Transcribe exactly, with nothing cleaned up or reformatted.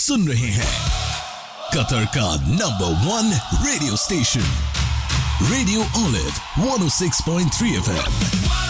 सुन रहे हैं कतर का number one radio station radio olive one ओ six point three F M.